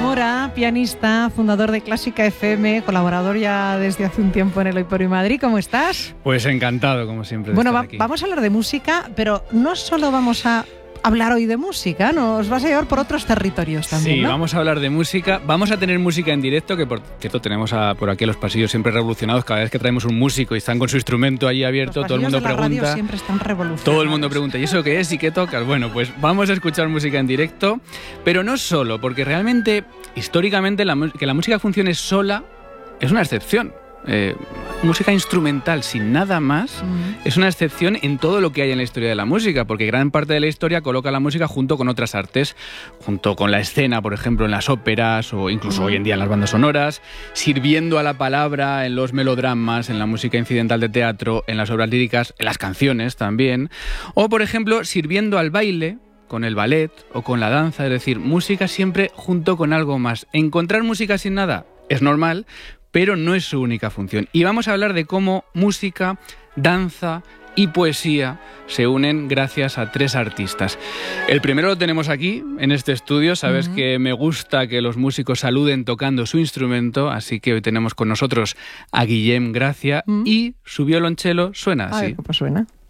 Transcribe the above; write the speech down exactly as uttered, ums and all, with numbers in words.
Mora, pianista, fundador de Clásica F M, colaborador ya desde hace un tiempo en el Hoy por Hoy Madrid. ¿Cómo estás? Pues encantado, como siempre, de Bueno, estar va, aquí. vamos a hablar de música, pero no solo vamos a hablar hoy de música, nos vas a llevar por otros territorios también, Sí, ¿no? vamos a hablar de música. Vamos a tener música en directo, que por cierto tenemos a, por aquí a los pasillos siempre revolucionados. Cada vez que traemos un músico y están con su instrumento ahí abierto, Los todo el mundo pasillos de la radio pregunta. siempre están revolucionados. Todo el mundo pregunta, ¿y eso qué es? ¿Y qué tocas? Bueno, pues vamos a escuchar música en directo, pero no solo, porque realmente, históricamente, la, que la música funcione sola es una excepción. Eh, música instrumental sin nada más Mm. es una excepción en todo lo que hay en la historia de la música, porque gran parte de la historia coloca la música junto con otras artes, junto con la escena, por ejemplo, en las óperas o incluso Mm. hoy en día en las bandas sonoras, sirviendo a la palabra en los melodramas, en la música incidental de teatro, en las obras líricas, en las canciones también, o por ejemplo, sirviendo al baile, con el ballet o con la danza, es decir, música siempre junto con algo más. Encontrar música sin nada es normal, pero no es su única función. Y vamos a hablar de cómo música, danza y poesía se unen gracias a tres artistas. El primero lo tenemos aquí, en este estudio. Sabes uh-huh. que me gusta que los músicos saluden tocando su instrumento, así que hoy tenemos con nosotros a Guillem Gracia uh-huh. y su violonchelo suena así. A ver, ¿cómo suena?